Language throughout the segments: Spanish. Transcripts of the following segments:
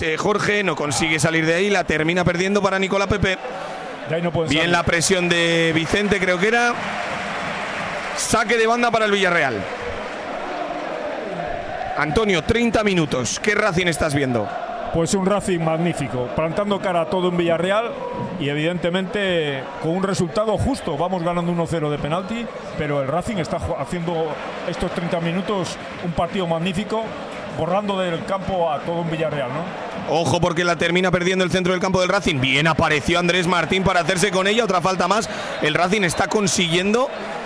Jorge, no consigue salir de ahí, la termina perdiendo para Nicolás Pepe. De ahí no pueden Bien salir. la presión de Vicente, creo que era. Saque de banda para el Villarreal. Antonio, 30 minutos. ¿Qué Racing estás viendo? Pues un Racing magnífico, plantando cara a todo en Villarreal y evidentemente con un resultado justo. Vamos ganando 1-0 de penalti, pero el Racing está haciendo estos 30 minutos un partido magnífico, borrando del campo a todo en Villarreal, ¿no? Ojo porque la termina perdiendo el centro del campo del Racing. Bien apareció Andrés Martín para hacerse con ella. Otra falta más. El Racing está consiguiendo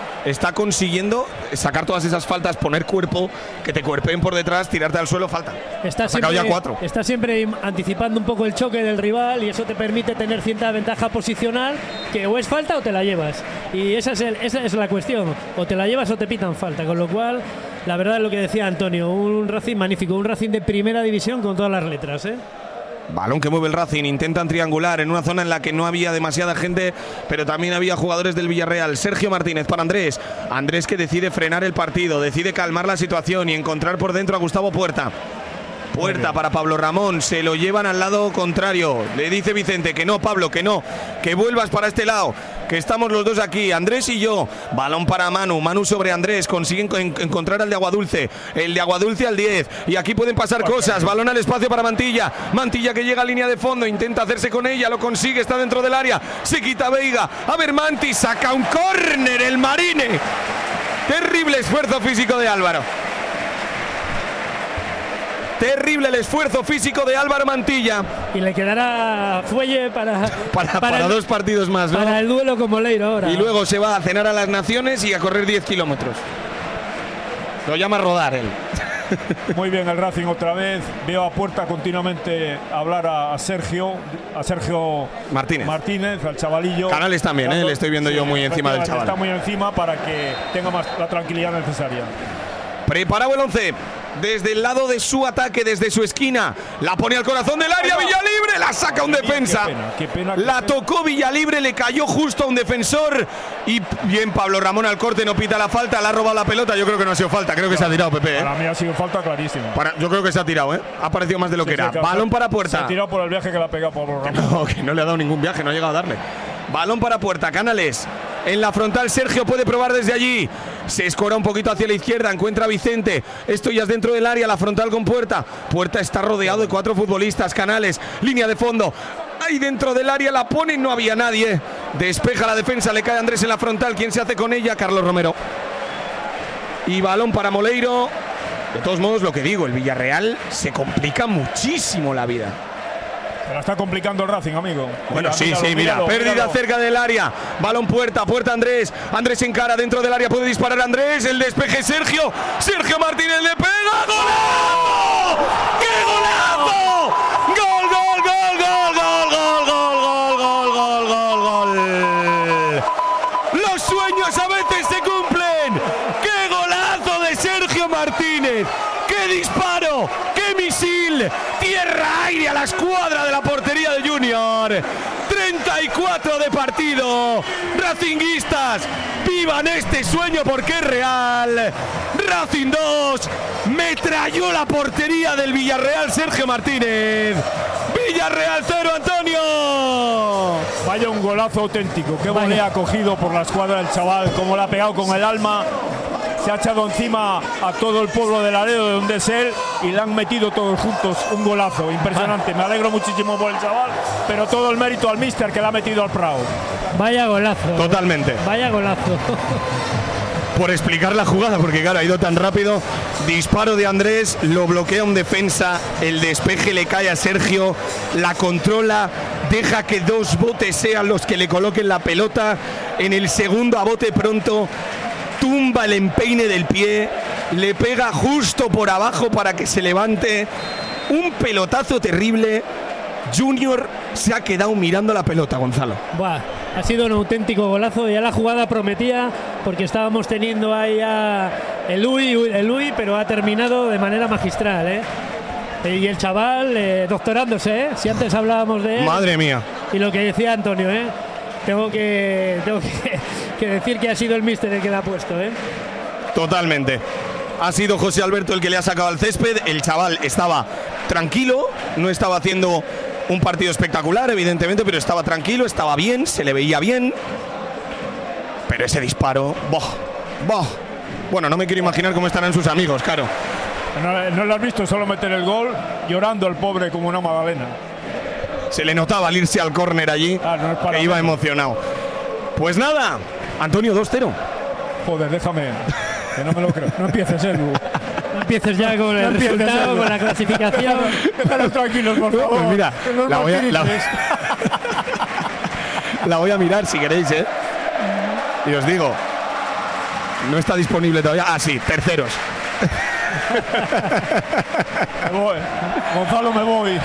sacar todas esas faltas, poner cuerpo, que te cuerpeen por detrás, tirarte al suelo, falta. Está siempre anticipando un poco el choque del rival y eso te permite tener cierta ventaja posicional, que o es falta o te la llevas. Y esa es la cuestión, o te la llevas o te pitan falta, con lo cual, la verdad es lo que decía Antonio, un Racing magnífico, un Racing de primera división con todas las letras, ¿eh? Balón que mueve el Racing, intentan triangular en una zona en la que no había demasiada gente, pero también había jugadores del Villarreal. Sergio Martínez para Andrés. Andrés que decide frenar el partido, decide calmar la situación y encontrar por dentro a Gustavo Puerta. Puerta para Pablo Ramón, se lo llevan al lado contrario. Le dice Vicente que no, Pablo, que no, que vuelvas para este lado, que estamos los dos aquí, Andrés y yo. Balón para Manu, Manu sobre Andrés, consiguen encontrar al de Aguadulce, el de Aguadulce al 10, y aquí pueden pasar cosas. Balón al espacio para Mantilla, Mantilla que llega a línea de fondo, intenta hacerse con ella, lo consigue, está dentro del área, se quita Veiga, a ver Manti, saca un córner el Marine. Terrible esfuerzo físico de Álvaro. Terrible el esfuerzo físico de Álvaro Mantilla. Y le quedará fuelle para dos partidos más, ¿no? Para el duelo con Moleiro ahora. Y luego se va a cenar a las Naciones y a correr 10 kilómetros. Lo llama rodar él. Muy bien el Racing otra vez. Veo a Puerta continuamente hablar a Sergio Martínez, al chavalillo. Canales también, le estoy viendo yo muy encima del chaval. Está muy encima para que tenga más la tranquilidad necesaria. Preparado el 11. Desde el lado de su ataque, desde su esquina, la pone al corazón del área, Villalibre, la saca un defensa. Qué pena, la tocó Villalibre, le cayó justo a un defensor. Y bien, Pablo Ramón al corte, no pita la falta, le ha robado la pelota. Yo creo que no ha sido falta, creo que se ha tirado, Pepe. Para mí ha sido falta clarísima. Yo creo que se ha tirado, ha parecido más de lo que era. Balón para Puerta. Se ha tirado por el viaje que le ha pegado Pablo Ramón. Que no le ha dado ningún viaje, no ha llegado a darle. Balón para Puerta, Canales. En la frontal Sergio puede probar desde allí. Se escora un poquito hacia la izquierda, encuentra a Vicente. Esto ya es dentro del área, la frontal con Puerta. Puerta está rodeado de 4 futbolistas. Canales, línea de fondo. Ahí dentro del área la pone, no había nadie. Despeja la defensa, le cae Andrés en la frontal. ¿Quién se hace con ella? Carlos Romero. Y balón para Moleiro. De todos modos, lo que digo, el Villarreal se complica muchísimo la vida. Se la está complicando el Racing, amigo. Bueno, mira, pérdida cerca del área. Balón Puerta Andrés. Andrés encara dentro del área, puede disparar Andrés. El despeje Sergio Martínez le pega. ¡Golazo! ¡Qué golazo! ¡Gol, gol, gol, gol, gol, gol, gol, gol, gol, gol! Los sueños a veces se cumplen. ¡Qué golazo de Sergio Martínez! ¡Qué disparo! ¡Qué misil! Tierra-aire a la escuadra de la portería de Junior. 34 de partido. Racinguistas, vivan este sueño porque es real. Racing 2, metralló la portería del Villarreal Sergio Martínez. Villarreal 0, Antonio. Vaya un golazo auténtico. Qué volea ha cogido por la escuadra del chaval, cómo le ha pegado con el alma. Se ha echado encima a todo el pueblo de Laredo, de donde es él, y le han metido todos juntos un golazo impresionante. Me alegro muchísimo por el chaval, pero todo el mérito al míster que le ha metido al Prado. Vaya golazo. Totalmente. Vaya golazo. Por explicar la jugada, porque claro, ha ido tan rápido. Disparo de Andrés, lo bloquea un defensa, el despeje le cae a Sergio, la controla, deja que 2 botes sean los que le coloquen la pelota. En el segundo, a bote pronto, tumba el empeine del pie, le pega justo por abajo para que se levante. Un pelotazo terrible. Junior se ha quedado mirando la pelota, Gonzalo. Buah, ha sido un auténtico golazo. Ya la jugada prometía, porque estábamos teniendo ahí a el Uy, pero ha terminado de manera magistral, ¿eh? Y el chaval doctorándose, ¿eh? Si antes hablábamos de él. Madre mía. Y lo que decía Antonio, ¿eh? Tengo que decir que ha sido el míster el que la ha puesto, ¿eh? Totalmente. Ha sido José Alberto el que le ha sacado al césped. El chaval estaba tranquilo, no estaba haciendo un partido espectacular, evidentemente, pero estaba tranquilo, estaba bien, se le veía bien. Pero ese disparo, bueno, no me quiero imaginar cómo estarán sus amigos, claro. No lo has visto solo meter el gol, llorando el pobre como una magdalena. Se le notaba al irse al córner allí, que iba emocionado. Pues nada, Antonio, 2-0. Joder, déjame, que no me lo creo. No empieces, Edu. No empieces ya con el resultado, con la clasificación. Déjalos tranquilos, por favor. Pues mira, la voy a mirar si queréis, ¿eh? Y os digo, no está disponible todavía. Ah, sí, terceros. Me voy. Gonzalo, me voy.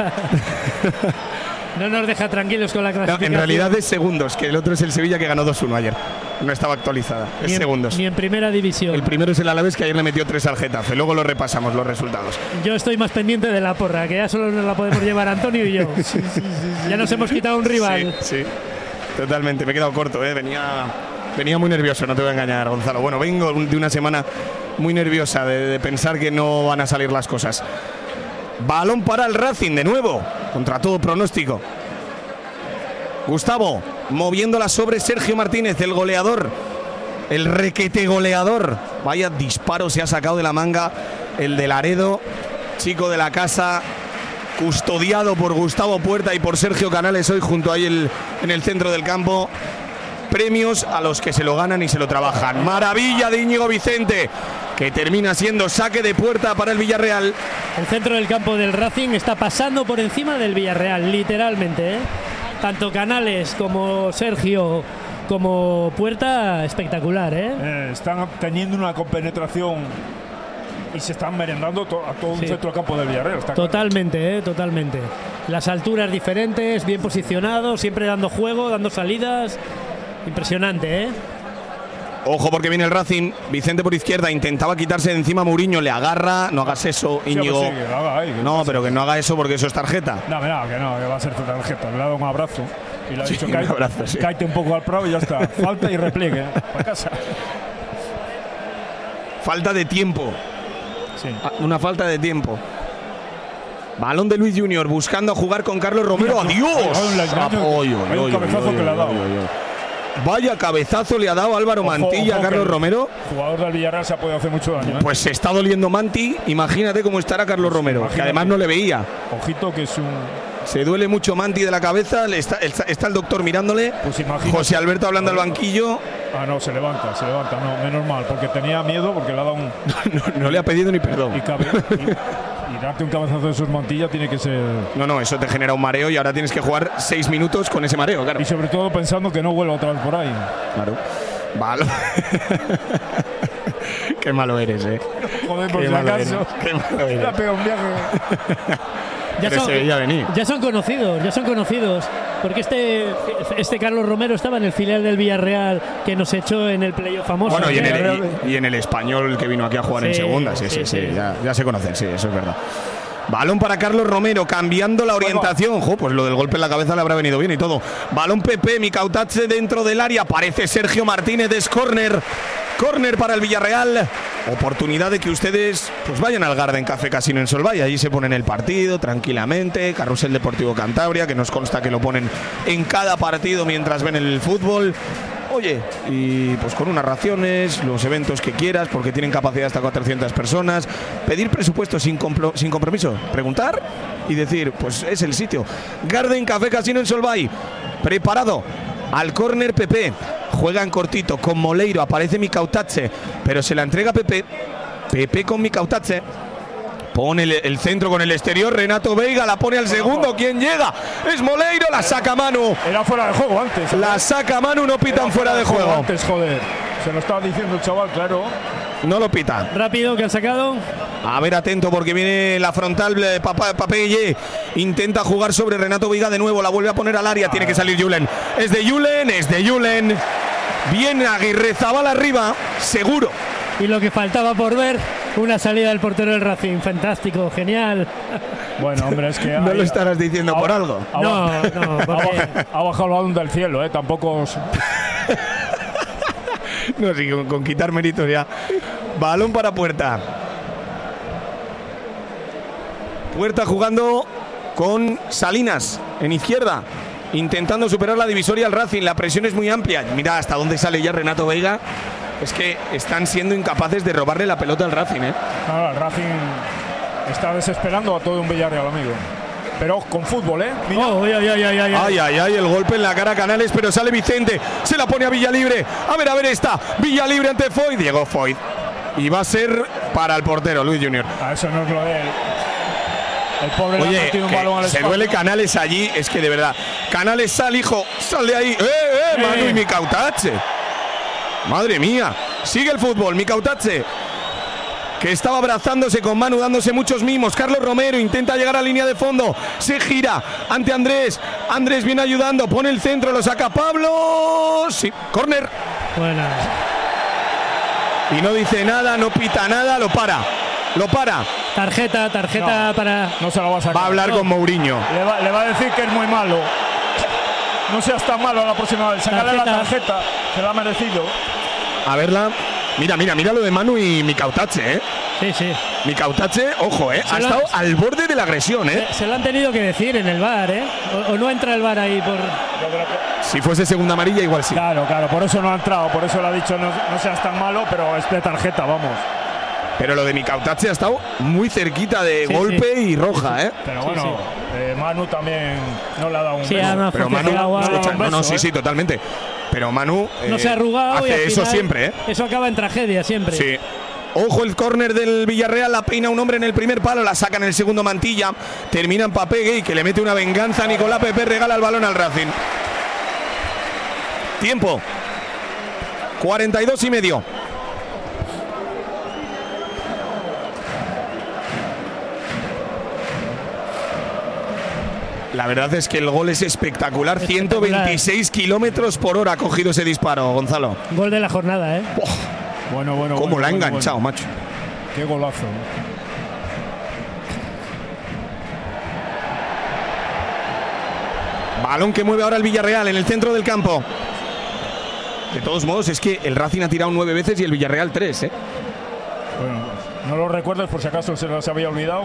No nos deja tranquilos con la clasificación. En realidad es segundos, que el otro es el Sevilla que ganó 2-1 ayer. No estaba actualizada, es segundos. Ni en primera división. El primero es el Alavés, que ayer le metió 3 al Getafe. Luego lo repasamos, los resultados. Yo estoy más pendiente de la porra, que ya solo nos la podemos llevar Antonio y yo. Sí. Ya nos hemos quitado un rival. Sí, totalmente. Me he quedado corto, ¿eh? Venía muy nervioso, no te voy a engañar, Gonzalo. Bueno, vengo de una semana muy nerviosa de pensar que no van a salir las cosas. Balón para el Racing de nuevo, contra todo pronóstico. Gustavo, moviéndola sobre Sergio Martínez, el goleador, el requete goleador. Vaya disparo se ha sacado de la manga el de Laredo, chico de la casa, custodiado por Gustavo Puerta y por Sergio Canales hoy junto ahí en el centro del campo. Premios a los que se lo ganan y se lo trabajan. Maravilla de Íñigo Vicente, que termina siendo saque de puerta para el Villarreal. El centro del campo del Racing está pasando por encima del Villarreal, literalmente, ¿eh? Tanto Canales como Sergio como Puerta, espectacular, ¿eh? Están teniendo una compenetración y se están merendando a todo un centro del campo del Villarreal. Totalmente, totalmente. Las alturas diferentes, bien posicionados, siempre dando juego, dando salidas. Impresionante, ¿eh? Ojo porque viene el Racing, Vicente por izquierda, intentaba quitarse de encima a Mourinho, le agarra, no hagas eso, Íñigo. Sí, que haga ahí, no, pero que no haga eso porque eso es tarjeta. No, que va a ser tarjeta. Le ha dado un abrazo y le ha dicho que cállate un poco al prado y ya está. Falta y repliegue, para casa. Falta de tiempo. Sí. Una falta de tiempo. Balón de Luis Junior buscando a jugar con Carlos Romero. ¡Adiós! Un cabezazo que le ha dado. Vaya cabezazo le ha dado Álvaro Mantilla a Carlos Romero. El jugador del Villarreal se ha podido hacer mucho daño, ¿eh? Pues se está doliendo Manti. Imagínate cómo estará Carlos Romero, que además no le veía. Ojito que es un... Se duele mucho Manti de la cabeza. Está el doctor mirándole. Pues José Alberto hablando al banquillo. Ah, no, se levanta. No, menos mal, porque tenía miedo, porque le ha dado un... no le ha pedido ni perdón. Y darte un cabezazo de sus Mantilla tiene que ser... No, eso te genera un mareo y ahora tienes que jugar 6 minutos con ese mareo, claro. Y sobre todo pensando que no vuelva otra vez por ahí. Claro. Malo. Qué malo eres, ¿eh? Joder, por si acaso. Qué malo eres. Le ha pegado un viaje. Ya son conocidos, porque este Carlos Romero estaba en el filial del Villarreal que nos echó en el playoff famoso. Bueno, y en el Español que vino aquí a jugar en segunda, sí. Ya se conocen, sí, eso es verdad. Balón para Carlos Romero, cambiando la orientación. Pues lo del golpe en la cabeza le habrá venido bien y todo. Balón Pepe, Micautache dentro del área. Aparece Sergio Martínez, es córner. Córner para el Villarreal. Oportunidad de que ustedes pues vayan al Garden Café Casino en Solvay. Allí se ponen el partido tranquilamente. Carrusel Deportivo Cantabria, que nos consta que lo ponen en cada partido mientras ven el fútbol. Oye, y pues con unas raciones, los eventos que quieras, porque tienen capacidad hasta 400 personas. Pedir presupuesto sin compromiso. Preguntar y decir, pues es el sitio. Garden Café Casino en Solvay. Preparado. Al córner Pepe. Juega en cortito con Moleiro. Aparece Micautache, pero se la entrega Pepe. Pepe con Micautache. Pone el centro con el exterior. Renato Veiga la pone al segundo. ¿Quién llega? Es Moleiro. La saca Manu. Era fuera de juego antes. La saca Manu. No pitan fuera de juego. Antes, joder. Se lo estaba diciendo el chaval, claro. No lo pita. Rápido que han sacado. A ver, atento porque viene la frontal. Papé intenta jugar sobre Renato Veiga de nuevo. La vuelve a poner al área. Tiene que salir Julen. Es de Julen. Viene Aguirrezabal arriba. Seguro. Y lo que faltaba por ver, una salida del portero del Racing. Fantástico, genial. Bueno, hombre, es que... no lo estarás diciendo por algo. No. Ha bajado el balón del cielo, tampoco... No, sí, con quitar méritos ya. Balón para Puerta. Puerta jugando con Salinas en izquierda, intentando superar la divisoria al Racing. La presión es muy amplia. Mira hasta dónde sale ya Renato Veiga. Es que están siendo incapaces de robarle la pelota al Racing, ¿eh? Claro, el Racing está desesperando a todo un Villarreal, amigo. Pero con fútbol, ¿eh? Mira. Ay, el golpe en la cara a Canales, pero sale Vicente. Se la pone a Villalibre. A ver esta. Villalibre ante Foyt. Diego Foyt. Y va a ser para el portero, Luis Junior. Eso no es lo de él. El pobre le ha metido un balón al se duele Canales allí. Es que de verdad. Canales, sal, hijo. Sal de ahí. Manu y Micautache. Madre mía. Sigue el fútbol. Micautache, que estaba abrazándose con Manu, dándose muchos mimos. Carlos Romero intenta llegar a línea de fondo. Se gira ante Andrés. Andrés viene ayudando. Pone el centro. Lo saca Pablo. Sí. Córner. Buena. Y no dice nada, no pita nada. Lo para. Tarjeta no, para... No se lo va a sacar. Va a hablar con Mourinho. Le va a decir que es muy malo. No seas tan malo la próxima vez. Sácale la tarjeta. Se la ha merecido. A verla. Mira lo de Manu y Micautache, ¿eh? Sí. Micautache, ojo, ¿eh? Ha estado al borde de la agresión, ¿eh? Se lo han tenido que decir en el VAR, ¿eh? O no entra el VAR ahí por... Si fuese segunda amarilla, igual sí. Claro, por eso no ha entrado. Por eso le ha dicho no seas tan malo, pero es de tarjeta, vamos. Pero lo de Micautache ha estado muy cerquita de golpe y roja, ¿eh? Pero bueno, Manu también no le ha dado un beso. Pero Manu, sí, totalmente. Pero Manu no se ha arrugado hace y al eso final, siempre, ¿eh? Eso acaba en tragedia siempre. Sí. Ojo el córner del Villarreal, la peina un hombre en el primer palo, la saca en el segundo Mantilla, termina en Papegue, que le mete una venganza. Nicolás Pepe regala el balón al Racing. Tiempo 42,5. La verdad es que el gol es espectacular. 126 kilómetros por hora ha cogido ese disparo, Gonzalo. Gol de la jornada, ¿eh? Bueno. ¿Cómo la ha enganchado, macho? Qué golazo. Balón que mueve ahora el Villarreal en el centro del campo. De todos modos, es que el Racing ha tirado 9 veces y el Villarreal 3, ¿eh? Bueno, no lo recuerdas por si acaso se los había olvidado.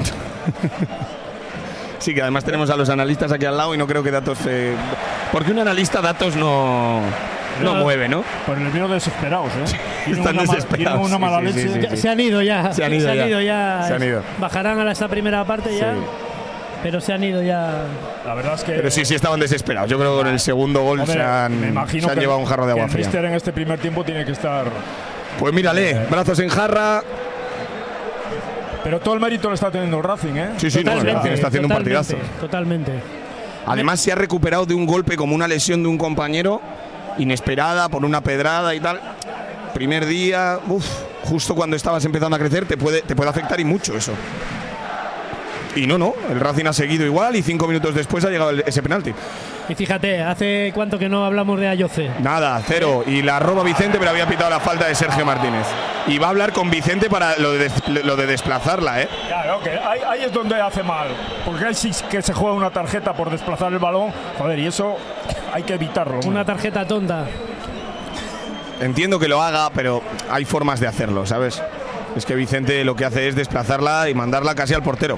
Sí, que además tenemos a los analistas aquí al lado y no creo que datos... porque un analista datos no mueve, ¿no? Por el mío desesperados, ¿eh? Están desesperados. Tienen una mala leche. Sí. Se han ido ya. Se han ido. Bajarán a esta primera parte ya. Pero se han ido ya. La verdad es que... Pero sí estaban desesperados. Yo creo que con el segundo gol se han llevado un jarro de agua fría. El míster en este primer tiempo tiene que estar... Pues mírale, brazos en jarra. Pero todo el mérito lo está teniendo el Racing, ¿eh? Sí, el Racing está haciendo un partidazo. Totalmente. Además se ha recuperado de un golpe como una lesión de un compañero, inesperada, por una pedrada y tal. Primer día, justo cuando estabas empezando a crecer, te puede afectar y mucho eso. Y no, el Racing ha seguido igual y 5 minutos después ha llegado ese penalti. Y fíjate, ¿hace cuánto que no hablamos de Ayoce? Nada, 0. Y la roba Vicente, pero había pitado la falta de Sergio Martínez. Y va a hablar con Vicente para lo de desplazarla, ¿eh? Claro, que ahí es donde hace mal. Porque ahí sí que se juega una tarjeta por desplazar el balón. Joder, y eso hay que evitarlo. Una tarjeta tonta. Entiendo que lo haga, pero hay formas de hacerlo, ¿sabes? Es que Vicente lo que hace es desplazarla y mandarla casi al portero.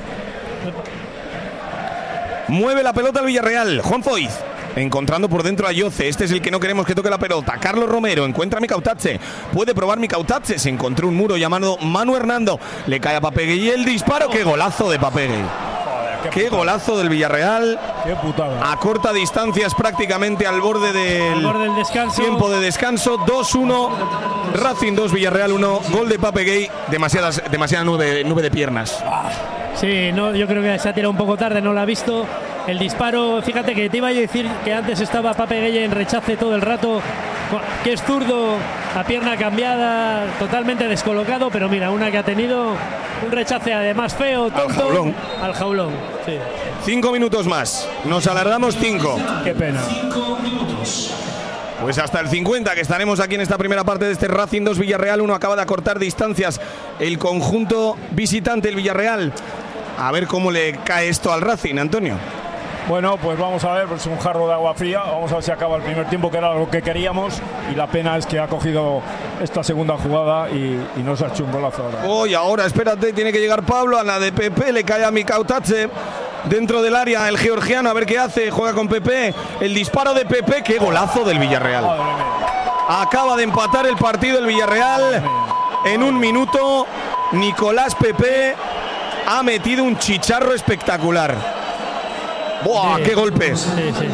Mueve la pelota el Villarreal. Juan Foyt encontrando por dentro a Ayoce. Este es el que no queremos que toque la pelota. Carlos Romero encuentra a Micautache. Puede probar Micautache. Se encontró un muro llamado Manu Hernando. Le cae a Papegue y el disparo. ¡Qué golazo de Papegue! ¡Qué golazo del Villarreal! ¡Qué putada! A corta distancia, prácticamente al borde del descanso. Tiempo de descanso. 2-1. Racing 2, Villarreal 1. Gol de Papegue. Demasiada nube de piernas. Sí, no, yo creo que se ha tirado un poco tarde, no lo ha visto. El disparo, fíjate que te iba a decir que antes estaba Papegue en rechace todo el rato, que es zurdo, a pierna cambiada, totalmente descolocado, pero mira, una que ha tenido un rechace además feo, tonto, al jaulón. Sí. 5 minutos más, nos alargamos 5. Qué pena. Pues hasta el 50 que estaremos aquí en esta primera parte de este Racing 2 Villarreal 1. Acaba de acortar distancias el conjunto visitante, el Villarreal. A ver cómo le cae esto al Racing, Antonio. Bueno, pues vamos a ver, pues un jarro de agua fría. Vamos a ver si acaba el primer tiempo, que era lo que queríamos. Y la pena es que ha cogido esta segunda jugada y nos ha hecho un golazo ahora. Hoy, ahora, espérate, tiene que llegar Pablo a la de Pepe, le cae a Mikautache. Dentro del área, el georgiano, a ver qué hace, juega con Pepe. El disparo de Pepe, qué golazo del Villarreal. Acaba de empatar el partido el Villarreal. En un minuto, Nicolás Pepe ha metido un chicharro espectacular. ¡Buah, qué golpes! Sí.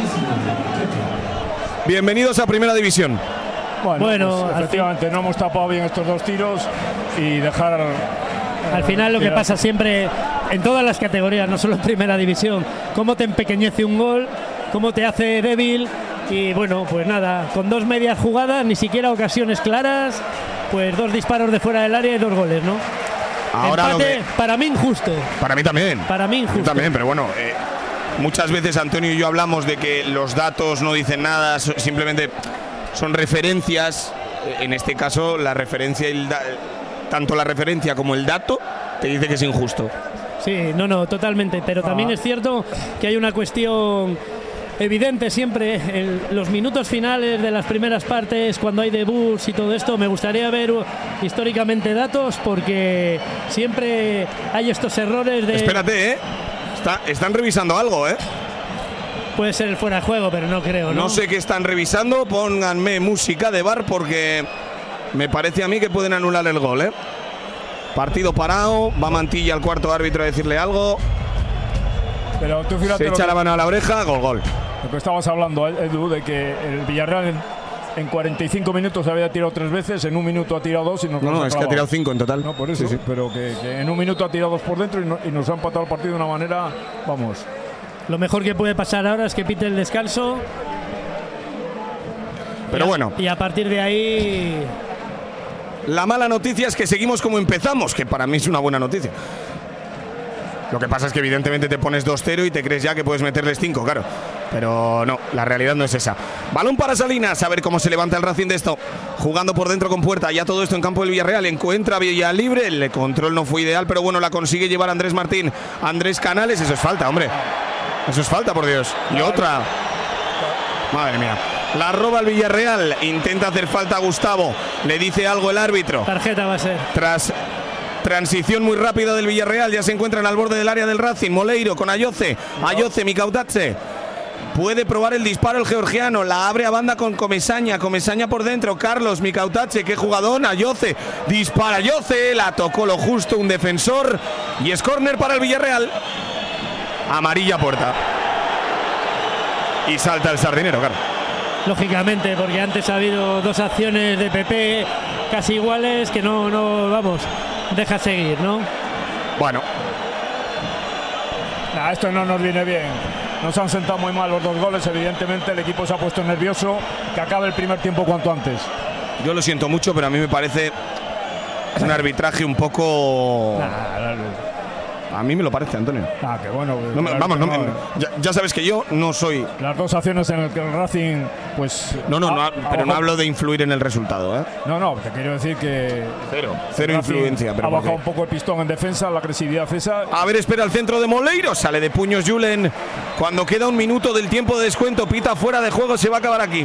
Bienvenidos a Primera División. Bueno, pues, efectivamente, no hemos tapado bien estos dos tiros y dejar... Al final lo que pasa siempre en todas las categorías, no solo en Primera División, cómo te empequeñece un gol, cómo te hace débil. Y bueno, pues nada, con 2 medias jugadas, ni siquiera ocasiones claras, pues 2 disparos de fuera del área y 2 goles, ¿no? Ahora empate, para mí injusto. Para mí también. Para mí injusto. También, pero bueno, muchas veces Antonio y yo hablamos de que los datos no dicen nada, simplemente son referencias. En este caso, la referencia y tanto la referencia como el dato te dice que es injusto. Sí, no, totalmente. Pero también es cierto que hay una cuestión evidente siempre en los minutos finales de las primeras partes, cuando hay debuts y todo esto. Me gustaría ver históricamente datos, porque siempre hay estos errores de... Espérate, están revisando algo, Puede ser el fuera de juego, pero no creo, ¿no? No sé qué están revisando. Pónganme música de VAR, porque me parece a mí que pueden anular el gol, Partido parado, va Mantilla al cuarto árbitro a decirle algo. Pero tú fíjate, se echa la mano a la oreja, gol. Lo que estabas hablando, Edu, de que el Villarreal en 45 minutos había tirado 3 veces, en un minuto ha tirado 2 y nos No, es que ha tirado 5 en total. No, por eso, sí. Pero que en un minuto ha tirado 2 por dentro y nos ha empatado el partido de una manera, vamos. Lo mejor que puede pasar ahora es que pite el descanso. Pero bueno. Y a partir de ahí... La mala noticia es que seguimos como empezamos, que para mí es una buena noticia. Lo que pasa es que evidentemente te pones 2-0 y te crees ya que puedes meterles 5, claro. Pero no, la realidad no es esa. Balón para Salinas, a ver cómo se levanta el Racing de esto. Jugando por dentro con Puerta, ya todo esto en campo del Villarreal. Encuentra Villa libre, el control no fue ideal, pero bueno, la consigue llevar Andrés Martín. Andrés Canales, eso es falta, hombre. Eso es falta, por Dios. Y otra. Madre mía. La roba el Villarreal, intenta hacer falta a Gustavo. Le dice algo el árbitro. Tarjeta va a ser. Tras transición muy rápida del Villarreal, ya se encuentran al borde del área del Racing. Moleiro con Ayoce. Ayoce, Mikautache. Puede probar el disparo el georgiano. La abre a banda con Comesaña. Comesaña por dentro. Carlos, Mikautache. Qué jugadón. Ayoce. Dispara Ayoce. La tocó lo justo un defensor. Y es córner para el Villarreal. Amarilla Puerta. Y salta el Sardinero, claro. Lógicamente, porque antes ha habido 2 acciones de PP casi iguales que no, vamos, deja seguir, ¿no? Bueno. Esto no nos viene bien. Nos han sentado muy mal los 2 goles. Evidentemente el equipo se ha puesto nervioso. Que acabe el primer tiempo cuanto antes. Yo lo siento mucho, pero a mí me parece un arbitraje un poco... A mí me lo parece, Antonio. Qué bueno. Ya sabes que yo no soy... Las 2 acciones en las que el Racing, pues... Pero no hablo de influir en el resultado, No, te quiero decir que... Cero influencia. Pero ha bajado un poco el pistón en defensa, la agresividad esa. A ver, espera el centro de Moleiro. Sale de puños Julen. Cuando queda un minuto del tiempo de descuento, pita fuera de juego, se va a acabar aquí.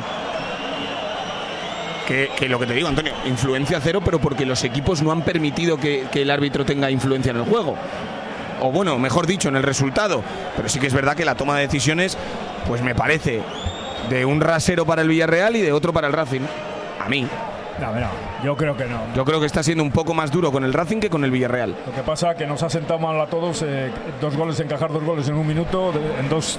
Que lo que te digo, Antonio, influencia 0, pero porque los equipos no han permitido que el árbitro tenga influencia en el juego. O bueno, mejor dicho, en el resultado. Pero sí que es verdad que la toma de decisiones, pues me parece de un rasero para el Villarreal y de otro para el Racing. A mí. No, yo creo que no. Yo creo que está siendo un poco más duro con el Racing que con el Villarreal. Lo que pasa es que nos ha sentado mal a todos. 2 goles, encajar 2 goles en un minuto, en 2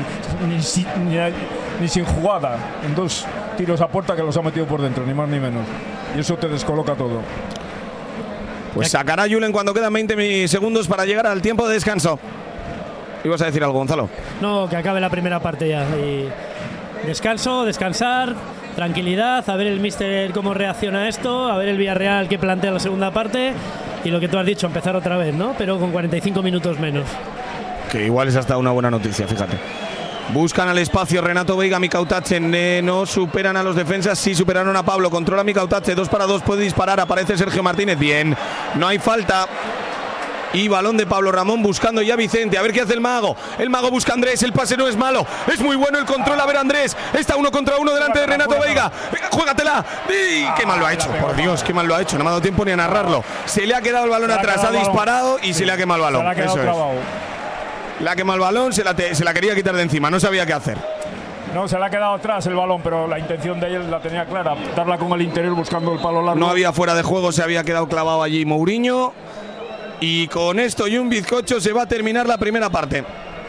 ni sin jugada, en 2 tiros a puerta que los ha metido por dentro, ni más ni menos. Y eso te descoloca todo. Pues sacará Julen cuando quedan 20 segundos para llegar al tiempo de descanso. ¿Ibas a decir algo, Gonzalo? No, que acabe la primera parte ya. Y descansar, tranquilidad, a ver el míster cómo reacciona a esto, a ver el Villarreal que plantea la segunda parte y lo que tú has dicho, empezar otra vez, ¿no? Pero con 45 minutos menos. Que igual es hasta una buena noticia, fíjate. Buscan al espacio Renato Veiga, Mikautache, no superan a los defensas, sí superaron a Pablo, controla Mikautache, 2 para 2, puede disparar, aparece Sergio Martínez, bien, no hay falta. Y balón de Pablo Ramón buscando ya a Vicente. A ver qué hace el mago. El mago busca a Andrés. El pase no es malo. Es muy bueno el control. A ver Andrés. Está 1 contra 1 delante de Renato Veiga. Juégatela. ¡Y qué mal lo ha hecho! Por Dios, qué mal lo ha hecho. No me ha dado tiempo ni a narrarlo. Se le ha quedado el balón atrás. Ha disparado y se le ha quemado el balón. Se le ha quedado clavado. Le ha quemado el balón. Se la quería quitar de encima. No sabía qué hacer. No, se le ha quedado atrás el balón, pero la intención de él la tenía clara. Darla con el interior buscando el palo largo. No había fuera de juego. Se había quedado clavado allí Mourinho. Y con esto y un bizcocho se va a terminar la primera parte.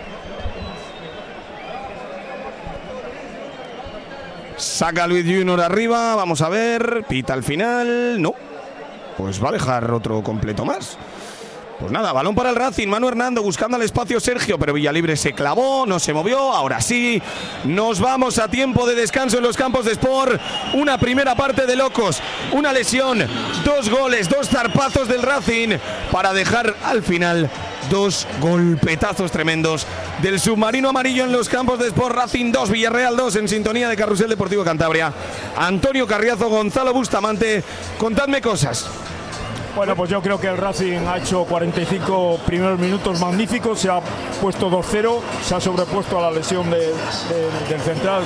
Saca Luis Junior arriba, vamos a ver, pita al final, no, pues va a dejar otro completo más. Pues nada, balón para el Racing, Manu Hernando buscando el espacio Sergio, pero Villalibre se clavó, no se movió, ahora sí, nos vamos a tiempo de descanso en los campos de Sport, una primera parte de locos, una lesión, 2 goles, 2 zarpazos del Racing, para dejar al final 2 golpetazos tremendos del submarino amarillo en los campos de Sport. Racing 2, Villarreal 2 en sintonía de Carrusel Deportivo Cantabria. Antonio Carriazo, Gonzalo Bustamante, contadme cosas. Bueno, pues yo creo que el Racing ha hecho 45 primeros minutos magníficos, se ha puesto 2-0, se ha sobrepuesto a la lesión del central,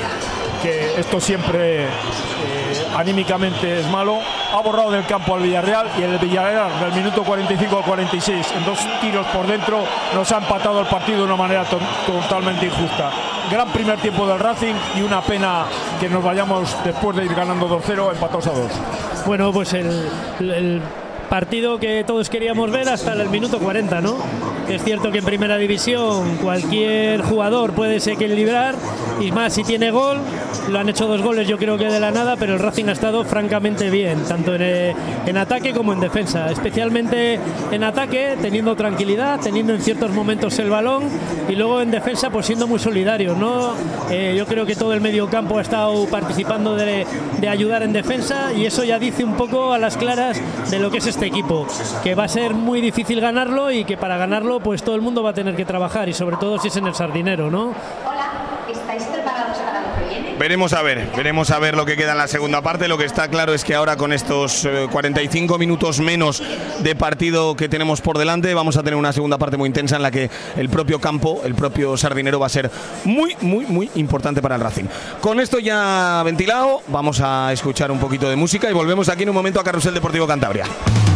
que esto siempre anímicamente es malo. Ha borrado del campo al Villarreal y el Villarreal del minuto 45 al 46 en 2 tiros por dentro nos ha empatado el partido de una manera totalmente injusta. Gran primer tiempo del Racing y una pena que nos vayamos después de ir ganando 2-0 empatados a 2. Bueno, pues el partido que todos queríamos ver hasta el minuto 40, ¿no? Es cierto que en primera división cualquier jugador puede desequilibrar y más si tiene gol. Lo han hecho 2 goles yo creo que de la nada, pero el Racing ha estado francamente bien, tanto en ataque como en defensa, especialmente en ataque teniendo tranquilidad, teniendo en ciertos momentos el balón y luego en defensa pues siendo muy solidarios, ¿no? Yo creo que todo el medio campo ha estado participando de ayudar en defensa y eso ya dice un poco a las claras de lo que es este equipo, que va a ser muy difícil ganarlo y que para ganarlo pues todo el mundo va a tener que trabajar y sobre todo si es en el Sardinero, ¿no? Hola, ¿estáis preparados para lo que viene? Veremos a ver lo que queda en la segunda parte. Lo que está claro es que ahora con estos 45 minutos menos de partido que tenemos por delante vamos a tener una segunda parte muy intensa en la que el propio campo, el propio Sardinero va a ser muy, muy, muy importante para el Racing. Con esto ya ventilado, vamos a escuchar un poquito de música y volvemos aquí en un momento a Carrusel Deportivo Cantabria.